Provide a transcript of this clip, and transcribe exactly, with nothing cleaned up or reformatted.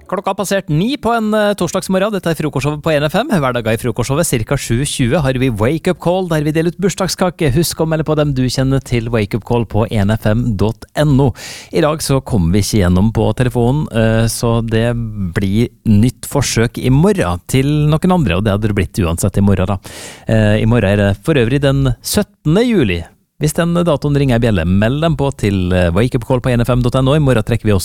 Klokka har passert ni på en uh, torsdagsmorgen. Dette er frokostshowet på en F M. Hverdager i frokostshowet, cirka sju tjue, har vi Wake Up Call, der vi deler ut bursdagskake. Husk å melde på dem du kjenner til Wake Up Call på en f m dot no. I dag så kommer vi ikke gjennom på telefonen, uh, så det blir nytt forsøk i morgen til noen andre, og det hadde det blitt uansett i morgen da. Uh, I morgen er det for øvrig den syttende juli. Hvis den datoen ringer i bjelle, meld dem på til Wake Up Call på en f m dot no. I morgen trekker vi også